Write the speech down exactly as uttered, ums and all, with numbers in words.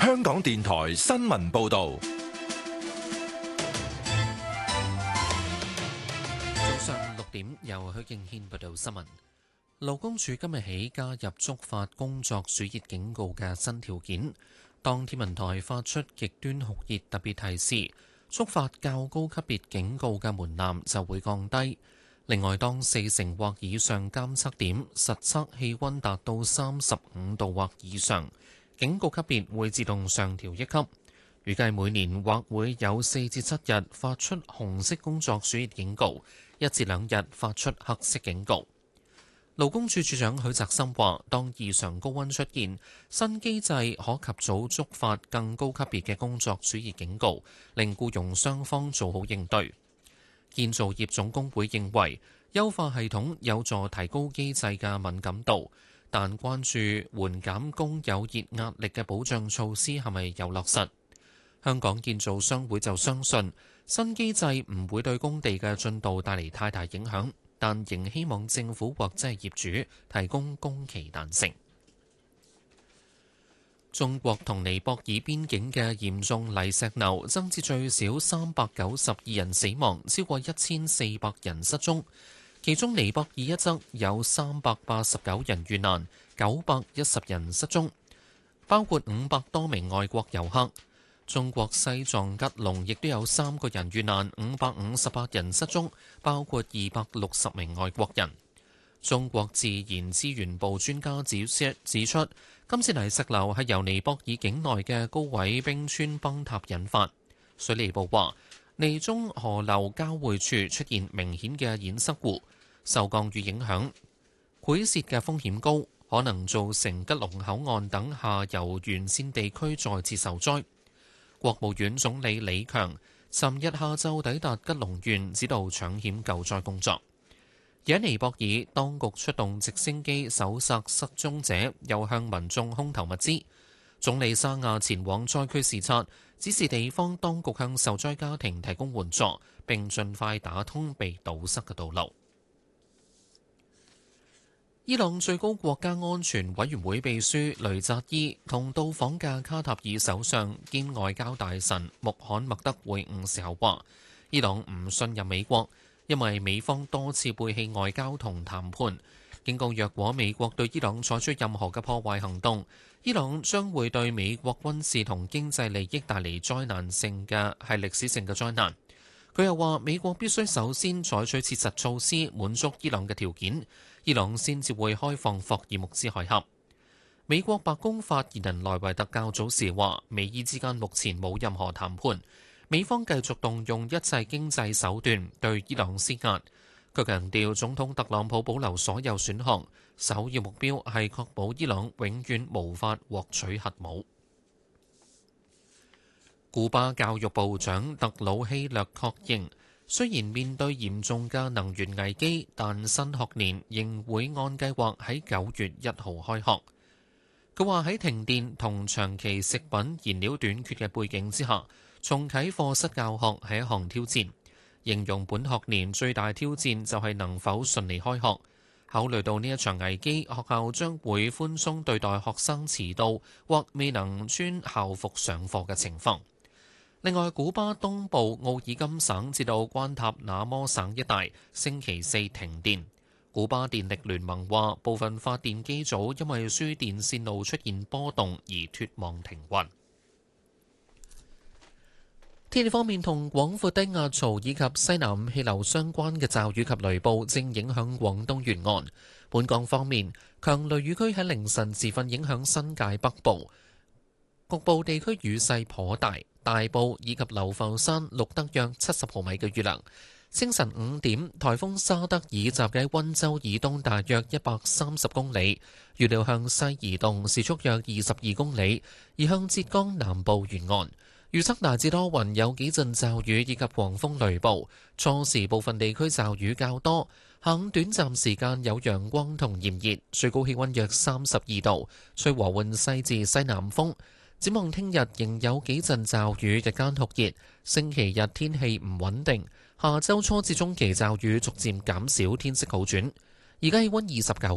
香港電台新聞報道。 早上六點，由許敬軒報道新聞。勞工處今日起加入觸發工作暑熱警告嘅新條件，當天文台發出極端酷熱特別提示，觸發較高級別警告嘅門檻就會降低。另外，當四成或以上監測點實測氣溫達到三十五度或以上，警告級別會自動上調一級。預計每年或會有四至七日發出紅色工作暑熱警告，一至兩日發出黑色警告。勞工處處長許澤森話，當異常高溫出現，新機制可及早觸發更高級別嘅工作暑熱警告，令僱傭雙方做好應對。建造業總工會認為，優化系統有助提高機制嘅敏感度，但關注緩減工友熱壓力嘅保障措施係咪有落實。香港建造商會就相信，新機制唔會對工地嘅進度帶嚟太大影響，但仍希望政府或者係業主提供工期彈性。中國同尼泊爾邊境嘅嚴重泥石流增至最少三百九十二人死亡，超過一千四百人失蹤。其中尼泊爾一側有三百八十九人遇難，九百一十人失蹤，包括五百多名外國遊客。中國西藏吉隆亦都有三個人遇難，五百五十八人失蹤，包括二百六十名外國人。中國自然資源部專家指指出，今次泥石流係由尼泊爾境內嘅高位冰川崩塌引發。水利部話，尼中河流交匯處出現明顯嘅堰塞湖，受降雨影響，潰蝕嘅風險高，可能造成吉隆口岸等下游沿線地區再次受災。國務院總理李強尋日下晝抵達吉隆縣，指導搶險救災工作。而喺尼泊爾，當局出動直升機搜索失蹤者，又向民眾空投物資。總理沙亞前往災區視察，指示地方當局向受災家庭提供援助，並盡快打通被堵塞嘅道路。伊朗最高國家安全委員會秘書雷扎伊同到訪嘅卡塔爾首相兼外交大臣穆罕默德會晤時候話，伊朗唔信任美國，因為美方多次背棄外交同談判，警告若果美國對伊朗採取任何嘅破壞行動，伊朗將會對美國軍事同經濟利益帶嚟災難性嘅係歷史性嘅災難。佢又話，美國必須首先採取切實措施滿足伊朗嘅條件，伊朗先至會開放霍爾木茲海峽。美國白宮發言人萊維特較早時話，美伊之間目前冇任何談判，美方繼續動用一切經濟手段對伊朗施壓。佢強調，總統特朗普保留所有選項，首要目標係確保伊朗永遠無法獲取核武。古巴教育部長特魯希略確認，雖然面對嚴重嘅能源危機，但新學年仍會按計劃喺九月一號開學。佢話喺停電同長期食品燃料短缺嘅背景之下，重啟課室教學係一項挑戰，形容本學年最大挑戰就係能否順利開學。考慮到呢一場危機，學校將會寬鬆對待學生遲到或未能穿校服上課嘅情況。另外，古巴東部奧爾金省至到關塔那摩省一帶星期四停電。古巴電力聯盟話，部分發電機組因為輸電線路出現波動而脫網停運。天氣方面，同廣闊低壓槽以及西南氣流相關嘅驟雨及雷暴正影響廣東沿岸。本港方面，強雷雨區喺凌晨時分影響新界北部，局部地區雨勢頗大，大埔以及流浮山錄得約七十毫米嘅雨量。清晨五點，颱風沙德已集喺溫州以東大約一百三十公里，預料向西移動，時速約二十二公里，移向浙江南部沿岸。預測大致多雲，有幾陣驟雨以及狂風雷暴，初時部分地區驟雨較多，下午短暫時間有陽光同炎熱，最高氣溫約三十二度，吹和緩西至西南風。展望聽日仍有幾陣驟雨，日間酷熱，星期日天氣唔穩定，下周初至中期驟雨逐漸減少，天色好轉。而家氣溫二十九